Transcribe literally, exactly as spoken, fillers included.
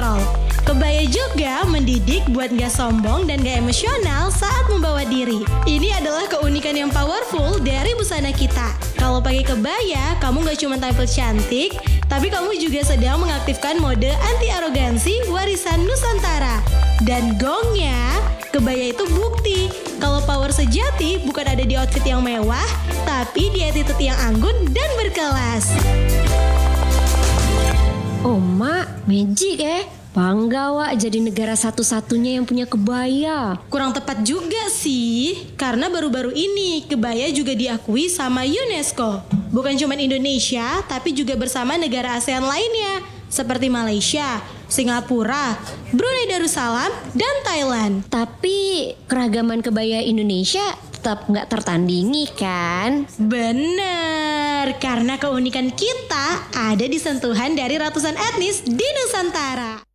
kontrol. Kebaya juga mendidik buat gak sombong dan gak emosional saat membawa diri. Ini adalah keunikan yang powerful dari busana kita. Kalau pakai kebaya, kamu gak cuma tampil cantik, tapi kamu juga sedang mengaktifkan mode anti-arogansi warisan Nusantara. Dan gongnya, kebaya itu bukti kalau power sejati bukan ada di outfit yang mewah, tapi di attitude yang anggun dan berkelas. Oh mak, magic eh. Bangga Wak jadi negara satu-satunya yang punya kebaya. Kurang tepat juga sih, karena baru-baru ini kebaya juga diakui sama UNESCO. Bukan cuma Indonesia, tapi juga bersama negara ASEAN lainnya, seperti Malaysia, Singapura, Brunei Darussalam, dan Thailand. Tapi keragaman kebaya Indonesia tetap nggak tertandingi kan? Bener, karena keunikan kita ada di sentuhan dari ratusan etnis di Nusantara.